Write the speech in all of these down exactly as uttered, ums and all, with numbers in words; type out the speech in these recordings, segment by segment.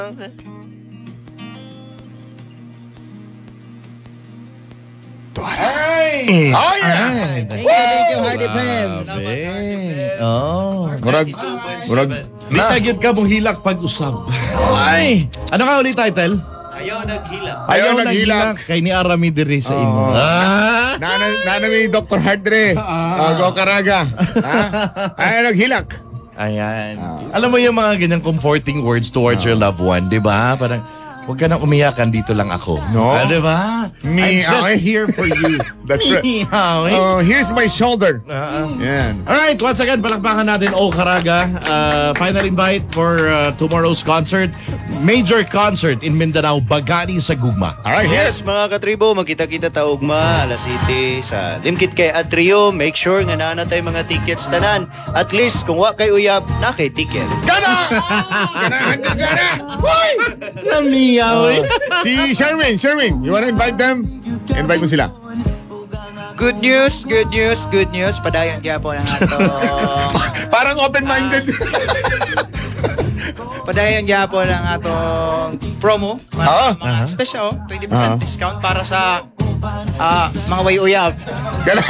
Ay! Oh, yeah! Ay, thank you, thank you, Hardy Prem. Oh. Murag, murag, Di tagyod ka mong hilak pag-usab. Ay! Ano ka ulit title? Ayaw naghilak. Ayaw naghilak. Kay ni Arami diri sa imo. Oo. Ah! nana, nana mi Doctor Hart Dre. Uh, go Karaga. Ha? Ayaw naghilak. Ayan. Alam mo yung mga ganyang comforting words towards your loved one, di ba? Parang, huwag ka nang umiyakan, dito lang ako. No. Ah, di ba? I'm Me, just okay. here for you. That's right. Me, okay. Oh, here's my shoulder. Uh-uh. Yan. Alright, once again, palakpakan natin O Caraga. Uh, final invite for uh, tomorrow's concert. Major concert in Mindanao, Bagani sa Gugma. Alright, Yes, yes. mga katribo, magkita-kita ta ugma, alas City sa Limkit kay Atrium. Make sure nga naana tayo mga tickets tanan. At least, kung wa kay uyab, na kay ticket. Gana! Ganahan ka, gana! Hoy! Namiyaw eh. Si Sherwin, Sherwin, you wanna invite them? Invite mo sila. Good news, good news, good news. Padayon kaya po ng ato. Parang open-minded. Padayon kaya po ng atong promo. Mga, Ah, mga special, twenty percent discount para sa ah, mga way uyab. Gana!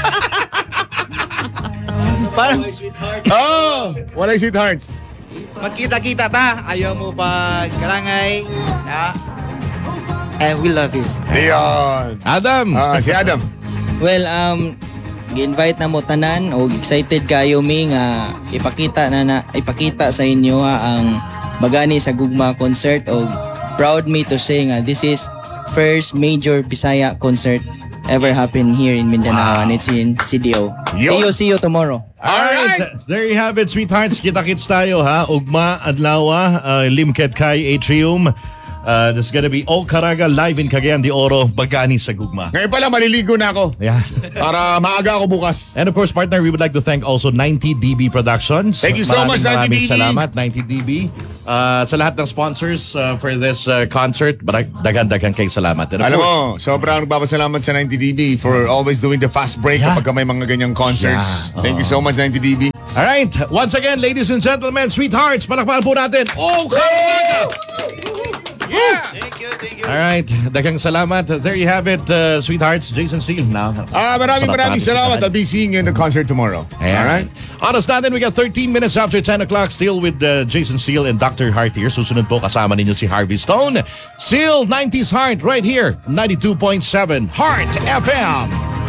Parang Oh! Walay sweethearts. magkita-kita ta. Ayaw mo pag kalangay. Ha? And we love you. Diyon. Adam. Ah, si Adam. Well, um, gi-invite na mo tanan o excited kayo mi nga ipakita na, na ipakita sa inyo ha ang Bagani sa Gugma concert o proud me to say nga this is first major Bisaya concert ever happen here in Mindanao and it's in C D O. Yo. See you, see you tomorrow. Alright, there you have it, sweethearts. Kita-kits tayo ha. Ugma, Adlawa, uh, Limkit kay Atrium. Uh, this is gonna be O Caraga live in Cagayan de Oro, Bagani sa Gugma. Ngayon pala, maliligo na ako. Yeah. Para maaga ako bukas. And of course, partner, we would like to thank also ninety D B Productions. Thank you so Maraming much, ninety maraming D B. Salamat, ninety D B. Uh, sa lahat ng sponsors uh, for this uh, concert, dagan-dagan kay salamat. And of Alam course, mo, sobrang nagpapasalamat sa ninety D B for always doing the fast break Yeah. kapag may mga ganyang concerts. Yeah. Thank you so much, ninety D B. alright, once again, ladies and gentlemen, sweethearts, palakpakan po natin. O Caraga! Yeah! Thank you, thank you. Alright, dagang salamat. There you have it, uh, sweethearts. Jason Seal now. Ah, maraming maraming salamat. I'll be seeing you in the concert tomorrow. Ayan. Alright? Oras natin, we got thirteen minutes after ten o'clock. Still with uh, Jason Seal and Doctor Hart here. Susunod po kasama ninyo si Harvey Stone. Seal nineties Heart right here. ninety-two point seven Heart F M.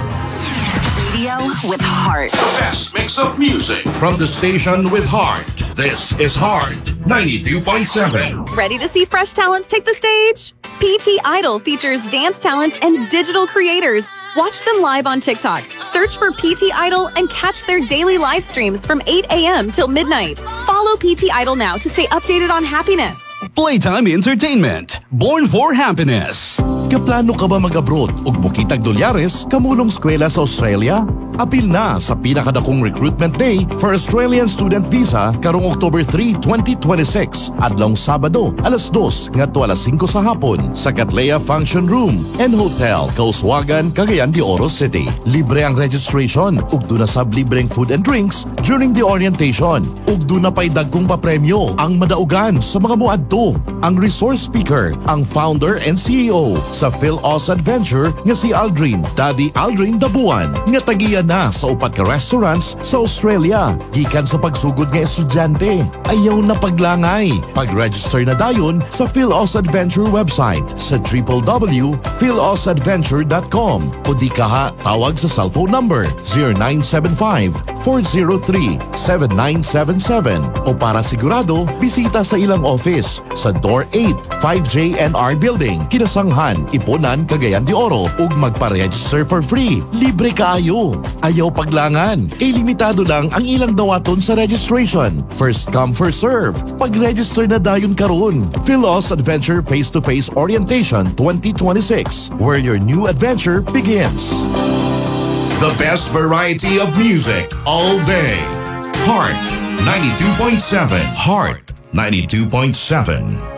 Radio with heart. Best mix of music from the station with heart. This is Heart ninety-two point seven. Ready to see fresh talents take the stage? P T Idol features dance talent and digital creators. Watch them live on TikTok. Search for P T Idol and catch their daily live streams from eight a.m. till midnight. Follow P T Idol now to stay updated on happiness. Playtime Entertainment. Born for happiness. Kaplano ka ba mag-abroad ug mukitag dolyares kamulong eskwela sa Australia? Apil na sa pinakadakong recruitment day for Australian student visa karong October three, twenty twenty-six. Adlong Sabado, alas dos ngadto alas singko sa hapon sa Cattleya Function Room and Hotel, Kauswagan, Cagayan de Oro City. Libre ang registration ug duna sab libreng food and drinks during the orientation. Ug duna pay dagkong papremyo ang madaugan sa mga muadto. Ang resource speaker, ang founder and C E O sa PhilAus Adventure nga si Aldrin, Daddy Aldrin Dabuan, nga tagiya na sa upat ka restaurants sa Australia. Gikan sa pagsugod nga estudyante, ayaw na paglangay. Pag-register na dayon sa PhilAus Adventure website sa w w w dot phil aus adventure dot com o di kaha tawag sa cellphone number zero nine seven five, four zero three, seven nine seven seven o para sigurado, bisita sa ilang office sa Door eight, five J N R Building, Kinasanghan, Iponan, Cagayan de Oro ug magpa-register for free. Libre kaayo. Ayaw paglangan. Kay limitado lang ang ilang dawaton sa registration. First come, first serve. Pag-register na dayon karon. PhilAus Adventure Face-to-Face Orientation twenty twenty-six, where your new adventure begins. The best variety of music all day. Heart ninety-two point seven. Heart ninety-two point seven.